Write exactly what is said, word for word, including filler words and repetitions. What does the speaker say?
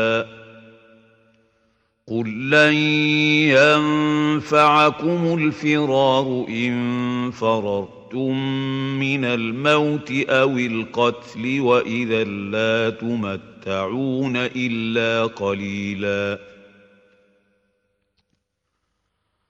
قل لن ينفعكم الفرار إن فررتم من الموت أو القتل وإذا لا تمتعون إلا قليلاً